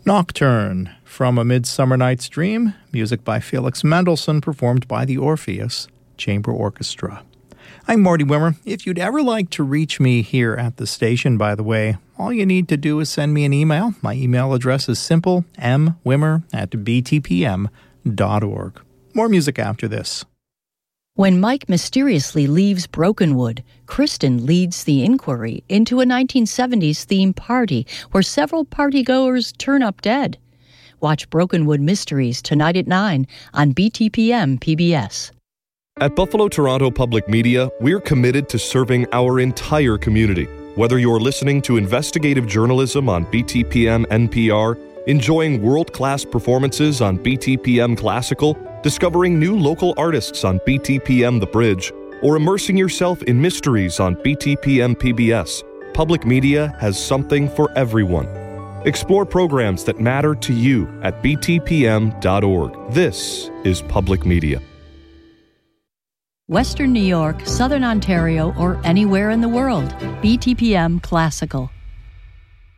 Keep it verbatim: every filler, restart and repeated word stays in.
Nocturne from A Midsummer Night's Dream, music by Felix Mendelssohn, performed by the Orpheus Chamber Orchestra. I'm Marty Wimmer. If you'd ever like to reach me here at the station, by the way, all you need to do is send me an email. My email address is simple, mwimmer at b t p m dot org. More music after this. When Mike mysteriously leaves Brokenwood, Kristen leads the inquiry into a nineteen seventies themed party where several partygoers turn up dead. Watch Brokenwood Mysteries tonight at nine on B T P M P B S. At Buffalo Toronto Public Media, we're committed to serving our entire community. Whether you're listening to investigative journalism on B T P M N P R, enjoying world-class performances on B T P M Classical, discovering new local artists on B T P M The Bridge, or immersing yourself in mysteries on B T P M P B S, Public Media has something for everyone. Explore programs that matter to you at b t p m dot org. This is Public Media. Western New York, Southern Ontario, or anywhere in the world, B T P M Classical.